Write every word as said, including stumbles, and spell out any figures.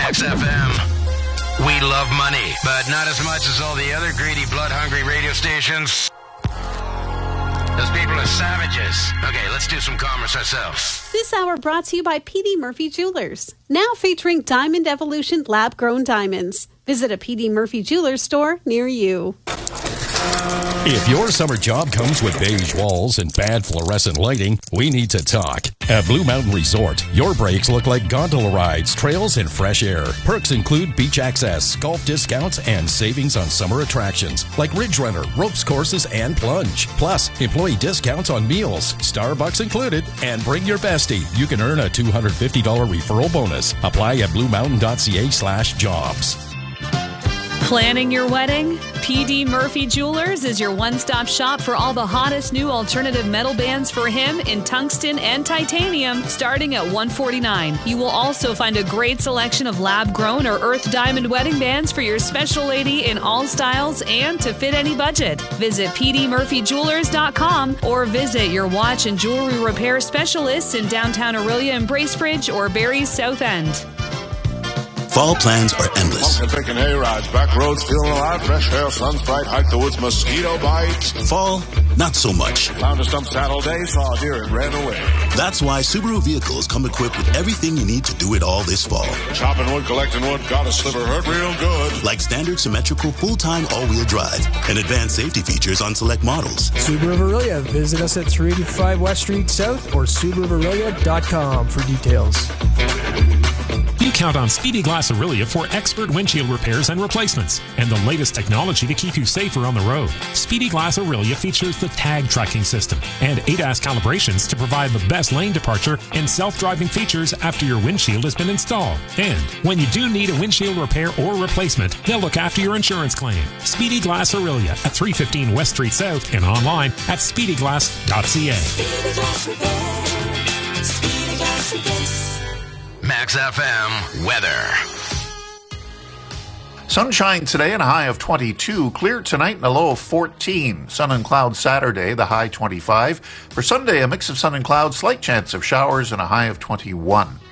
Max F M. We love money, but not as much as all the other greedy, blood-hungry radio stations. Those people are savages. Okay, let's do some commerce ourselves. This hour brought to you by P D Murphy Jewelers. Now featuring Diamond Evolution lab-grown diamonds. Visit a P D Murphy Jewelers store near you. If your summer job comes with beige walls and bad fluorescent lighting, we need to talk. At Blue Mountain Resort, your breaks look like gondola rides, trails, and fresh air. Perks include beach access, golf discounts, and savings on summer attractions like Ridge Runner, ropes courses, and plunge. Plus, employee discounts on meals, Starbucks included, and bring your bestie. You can earn a two hundred fifty dollars referral bonus. Apply at bluemountain.ca slash jobs. Planning your wedding? P D Murphy Jewelers is your one-stop shop for all the hottest new alternative metal bands for him in tungsten and titanium, starting at one hundred forty-nine dollars. You will also find a great selection of lab-grown or earth diamond wedding bands for your special lady in all styles and to fit any budget. Visit p d murphy jewelers dot com or visit your watch and jewelry repair specialists in downtown Orillia and Bracebridge or Barrie's South End. Fall plans are endless. Taking hay-rides, back roads, feeling alive, fresh air, sun's bright, hike the woods, mosquito bites. Fall, not so much. Found a stump saddle day, saw a deer and ran away. That's why Subaru vehicles come equipped with everything you need to do it all this fall. Chopping wood, collecting wood, got a sliver hurt real good. Like standard symmetrical full-time all-wheel drive and advanced safety features on select models. Subaru of Orillia. Visit us at three eighty-five West Street South or subaru of orillia dot com for details. You count on Speedy Glass Orillia for expert windshield repairs and replacements and the latest technology to keep you safer on the road. Speedy Glass Orillia features the tag tracking system and A D A S calibrations to provide the best lane departure and self-driving features after your windshield has been installed. And when you do need a windshield repair or replacement, they'll look after your insurance claim. Speedy Glass Orillia at three fifteen West Street South and online at speedy glass dot c a. Speedy Glass Repair. Speedy Glass Repair. Max F M weather. Sunshine today and a high of twenty-two. Clear tonight and a low of fourteen. Sun and clouds Saturday, the high twenty-five. For Sunday, a mix of sun and clouds, slight chance of showers and a high of twenty-one.